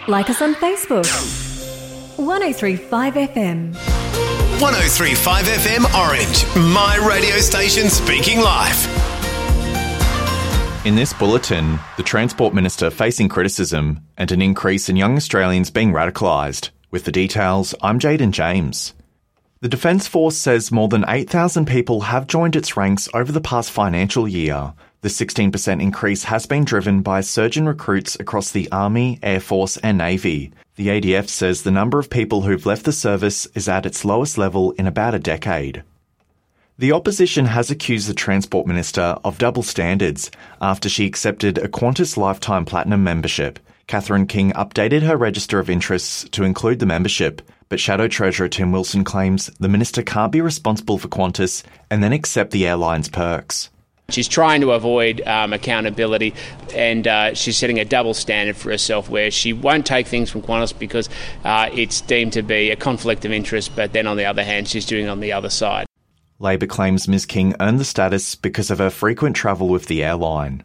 Like us on Facebook. 1035 FM. 1035 FM Orange, my radio station speaking live. In this bulletin, the Transport Minister facing criticism and an increase in young Australians being radicalised. With the details, I'm Jaden James. The Defence Force says more than 8,000 people have joined its ranks over the past financial year. The 16% increase has been driven by a surge in recruits across the Army, Air Force and Navy. The ADF says the number of people who've left the service is at its lowest level in about a decade. The opposition has accused the Transport Minister of double standards after she accepted a Qantas Lifetime Platinum membership. Catherine King updated her register of interests to include the membership, but Shadow Treasurer Tim Wilson claims the minister can't be responsible for Qantas and then accept the airline's perks. She's trying to avoid accountability, and she's setting a double standard for herself where she won't take things from Qantas because it's deemed to be a conflict of interest, but then on the other hand, she's doing it on the other side. Labor claims Ms King earned the status because of her frequent travel with the airline.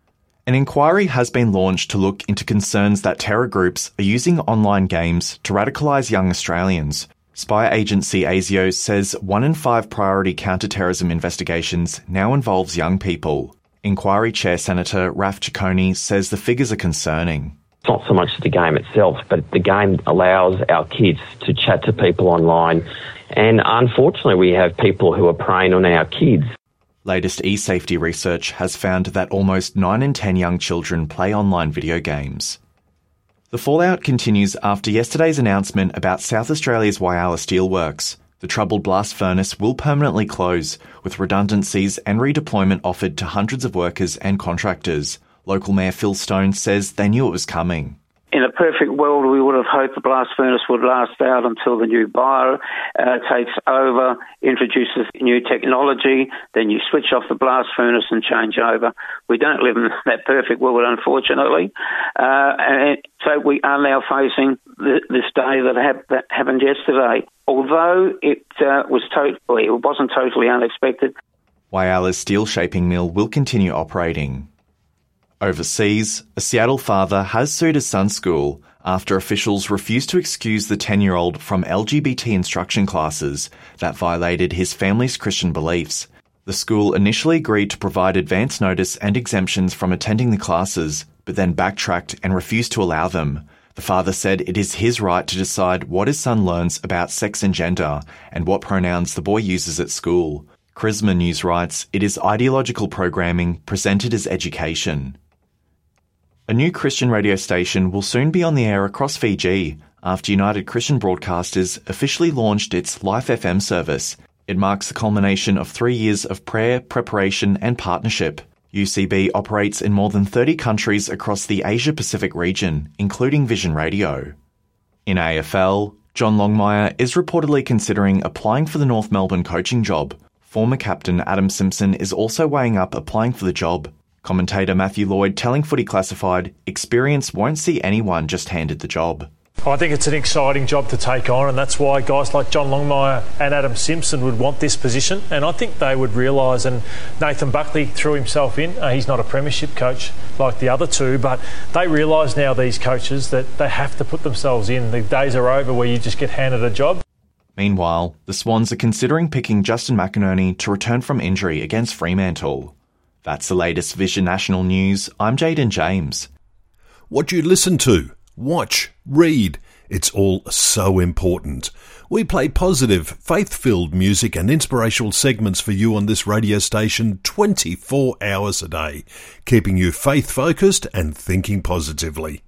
An inquiry has been launched to look into concerns that terror groups are using online games to radicalise young Australians. Spy agency ASIO says 1 in 5 priority counter-terrorism investigations now involves young people. Inquiry Chair Senator Raf Ciccone says the figures are concerning. It's not so much the game itself, but the game allows our kids to chat to people online. And unfortunately, we have people who are preying on our kids. Latest e-safety research has found that almost 9 in 10 young children play online video games. The fallout continues after yesterday's announcement about South Australia's Whyalla Steelworks. The troubled blast furnace will permanently close, with redundancies and redeployment offered to hundreds of workers and contractors. Local Mayor Phil Stone says they knew it was coming. In a perfect world, we would have hoped the blast furnace would last out until the new buyer takes over, introduces new technology, then you switch off the blast furnace and change over. We don't live in that perfect world, unfortunately. And so we are now facing this day that happened yesterday. Although it wasn't totally unexpected. Whyalla's steel shaping mill will continue operating. Overseas, a Seattle father has sued his son's school after officials refused to excuse the 10-year-old from LGBT instruction classes that violated his family's Christian beliefs. The school initially agreed to provide advance notice and exemptions from attending the classes, but then backtracked and refused to allow them. The father said it is his right to decide what his son learns about sex and gender and what pronouns the boy uses at school. Charisma News writes, it is ideological programming presented as education. A new Christian radio station will soon be on the air across Fiji after United Christian Broadcasters officially launched its Life FM service. It marks the culmination of 3 years of prayer, preparation and partnership. UCB operates in more than 30 countries across the Asia-Pacific region, including Vision Radio. In AFL, John Longmire is reportedly considering applying for the North Melbourne coaching job. Former captain Adam Simpson is also weighing up applying for the job. Commentator Matthew Lloyd telling Footy Classified, experience won't see anyone just handed the job. I think it's an exciting job to take on, and that's why guys like John Longmire and Adam Simpson would want this position, and I think they would realise, and Nathan Buckley threw himself in. He's not a premiership coach like the other two, but they realise now, these coaches, that they have to put themselves in. The days are over where you just get handed a job. Meanwhile, the Swans are considering picking Justin McInerney to return from injury against Fremantle. That's the latest Vision National News. I'm Jaden James. What you listen to, watch, read, it's all so important. We play positive, faith-filled music and inspirational segments for you on this radio station 24 hours a day, keeping you faith-focused and thinking positively.